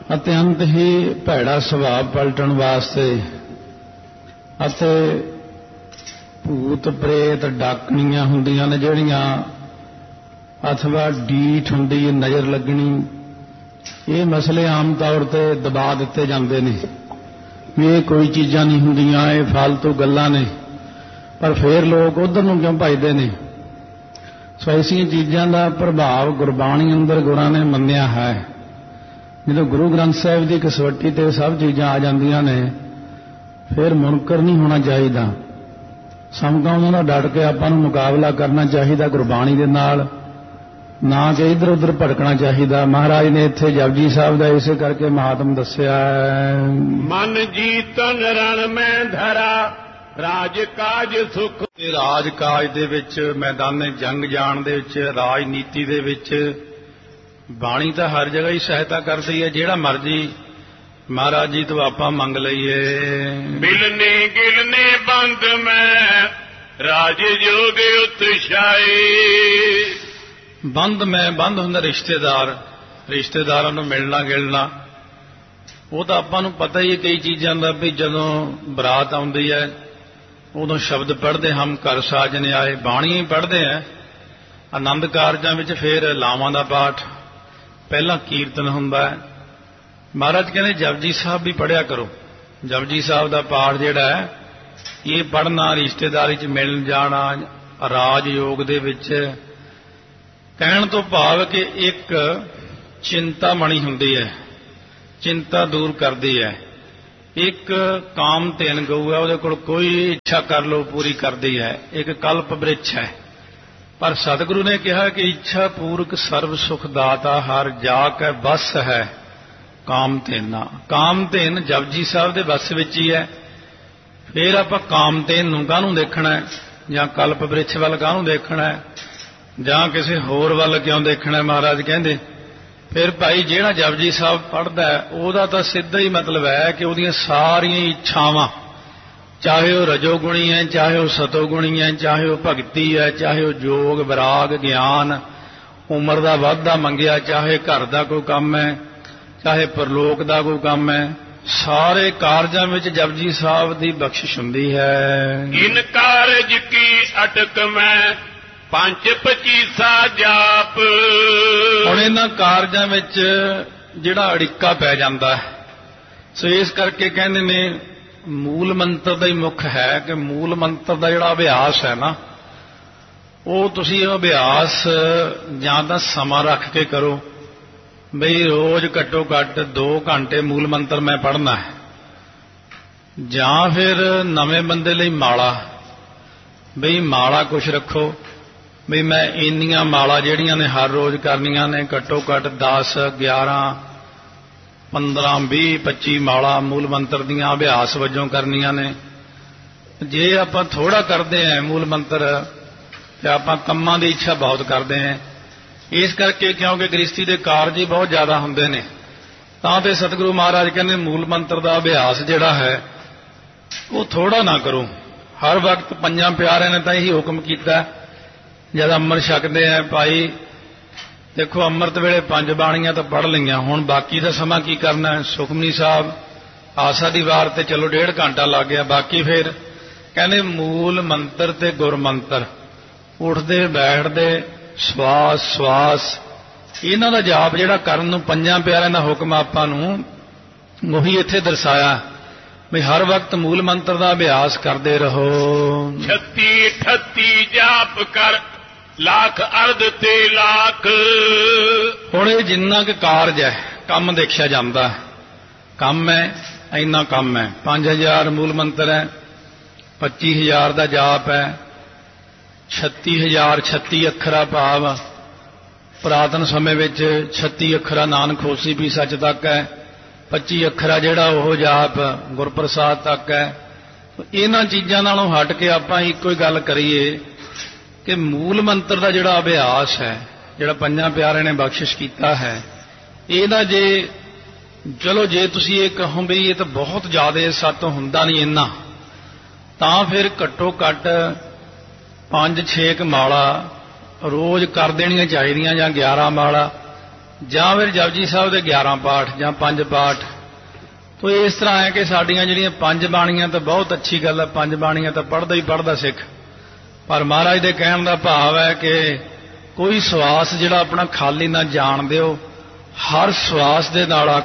अत्यंत ही भैड़ा सुभाव पलटन वास्ते अते भूत प्रेत डाकणियां हुंदियां ने जिहड़ियां अथवा डीठ हुंदी नज़र लगनी, ये मसले आम तौर पर दबा दिते जांदे ने भी ये कोई चीज़ां नहीं हुंदियां, ये फालतू गल्लां ने, पर फिर लोग उधर नूं क्यों भजदे ने। सो ऐसियां चीज़ां दा प्रभाव गुरबाणी अंदर गुरां ने मन्निया है। जो गुरु ग्रंथ साहिब की कसवटी ते सब चीज़ां आ जांदियां ने फिर मुनकर नहीं होना चाहिए, समझा उन्होंने डट के आपां नूं मुकाबला करना चाहिए गुरबाणी दे नाल, ना कि इधर उधर भटकना चाहिए। महाराज ने इत्थे जपजी साहब का इसे करके महात्म दस्सिया है। मन जीतन रण में धरा राज काज सुख। राज काज दे विच मैदाने जंग जाण दे विच राजनीति दे विच बाणी तो हर जगह ही सहायता करती है। जिहड़ा मर्जी महाराज जी तो आपां मंग लईए। मिलने गिलने बंद में राज जोग उत्साही। बंद में बंद हुंदा रिश्तेदार, रिश्तेदारां नूं मिलना गिलना वो तो आपां नूं पता ही है। कई चीज़ां दा भी जदों बरात आउंदी है उदों शब्द पढ़ते हम घर साजने आए, बाणियां ही पढ़ते हैं। आनंद कारजां विच फिर लावां दा पाठ, पहला कीर्तन हुंदा है। महाराज कहते जपजी साहब भी पढ़िया करो। जपजी साहब का पाठ जिहड़ा है ये पढ़ना, रिश्तेदारी च मिल जाना, राज योग दे विच कहण तो भाव कि एक चिंता मणी हुंदी है, चिंता दूर करदी है। एक काम तेन गऊ है, उहदे कोल कोई इच्छा कर लो पूरी करदी है। एक कल्प वृक्ष है, पर सतगुरु ने कहा कि इच्छा पूर्वक सर्व सुख दाता हर जाक है बस है कामधेना। कामधेन जपजी साहब के बस विच ही है। फिर आप कामधेन नूं काहनूं देखना है, जां कल्प वृक्ष वाल काहनूं देखना है, जां किसी होर वाल क्यों देखना है। महाराज कहंदे फिर भाई जिहड़ा जपजी साहब पढ़दा है उहदा तां सिद्धा ही मतलब है कि उहदियां सारियां इच्छावां, चाहे वह रजोगुणी है, चाहे वह सतोगुणी है, चाहे वह भगती है, चाहे वह जोग विराग ज्ञान उम्र का वाधा मंगिया, चाहे घर का कोई काम है, चाहे परलोक का कोई काम है, सारे कारजां विच जपजी साहब की बख्शिश हुंदी है। इन कारज की अटक में पंच पचीसा जाप। हुण इन्हां कारजां विच जिहड़ा अड़िक्का पै जांदा है, सो इस करके कहंदे ने मूल मंत्र का ही मुख है कि मूल मंत्र का जिहड़ा अभ्यास है ना, वो तुसीं अभ्यास जां तां समां रख के करो। बई रोज घट्टो घट 2 घंटे मूल मंत्र मैं पढ़ना है, जां फिर नवें बंदे लई माला, बई माला कुछ रखो। बई मैं इन्नियां माला जिहड़ियां ने हर रोज करनियां ने, घट्टो घट 10 11 15 20 25 माला मूल मंत्र दियां अभ्यास वजों करनियां ने। जे आपां थोड़ा करते हैं मूल मंत्र तो आपां कम्मां दी इच्छा बहुत करते हैं। इस करके क्योंकि गृहस्थी के कारज ही बहुत ज्यादा हुंदे ने, तां ते सतगुरु महाराज कहंदे मूल मंत्र का अभ्यास जिहड़ा है वो थोड़ा ना करो। हर वक्त पंजां प्यारिਆਂ ने तां यही हुक्म कीता जद अमृत छकते हैं भाई देखो अमृत वेले 5 बाणियां तो पढ़ लईआं, हुण बाकी दा समां की करना है। सुखमनी साहब आसा दी वार ते चलो 1.5 घंटा लग गया, बाकी फिर कहंदे मूल मंत्र ते गुर मंत्र उठदे बैठदे श्वास श्वास इन्हां दा जाप जिहड़ा करन नूं 5 प्यारिਆਂ दा हुक्म आपां नूं उही इत्थे दर्शाया भी हर वक्त मूल मंत्र का अभ्यास करते रहो। 36 38 जाप कर लाख अर्ध ते लाख। हुण ये जिन्ना क कारज है काम देखिया जाता है, काम है इन्ना काम है। 5000 मूल मंत्र है, 25000 का जाप है, 36000 36 अखरा भाव पुरातन समय में 36 अखरा नानक होसी भी सच तक है, 25 अखरा जिहड़ा ओह जाप गुरप्रसाद तक है। तो इन्हां चीज़ां नालों हट के आपां इक्को ही गल करिए कि मूल मंत्र का जिहड़ा अभ्यास है, जिहड़ा 5 प्यारिਆਂ ने बख्शिश कीता है, इहदा जे चलो जे तुसीं ये कहो भी ये तो बहुत ज़्यादा सातों हुंदा नहीं इन्ना, तां फिर घट्टो घट 5-6 माला रोज़ कर देनियां चाहिदियां, जां 11 माला ਜਾਂ ਫਿਰ ਜਪਜੀ ਸਾਹਿਬ ਦੇ 11 ਪਾਠ ਜਾਂ 5 ਪਾਠ। ਤੋ ਇਸ ਤਰ੍ਹਾਂ ਹੈ ਕਿ ਸਾਡੀਆਂ ਜਿਹੜੀਆਂ 5 ਬਾਣੀਆਂ ਤਾਂ ਬਹੁਤ ਅੱਛੀ ਗੱਲ ਹੈ, 5 ਬਾਣੀਆਂ ਤਾਂ ਪੜ੍ਹਦਾ ਹੀ ਪੜ੍ਹਦਾ ਸਿੱਖ, ਪਰ ਮਹਾਰਾਜ ਦੇ ਕਹਿਣ ਦਾ ਭਾਵ ਹੈ ਕਿ ਕੋਈ ਸਵਾਸ ਜਿਹੜਾ ਆਪਣਾ ਖਾਲੀ ਨਾ ਜਾਣ ਦਿਓ, ਹਰ ਸਵਾਸ ਦੇ ਨਾਲ